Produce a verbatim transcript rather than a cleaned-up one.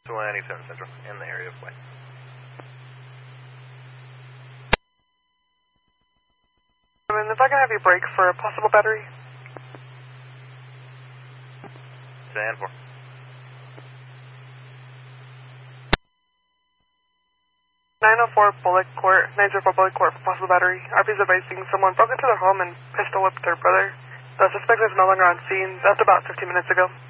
twenty-seven Central, in the area of play. I mean, if I can have you break for a possible battery. ten four. nine oh four Bullock Court, nine oh four Bullock Court for possible battery. R P's advising someone broke into their home and pistol whipped their brother. The suspect is no longer on scene. That's about fifteen minutes ago.